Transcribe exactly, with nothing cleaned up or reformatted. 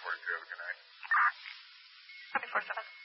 forty-two. Have a good night. Copy four seven.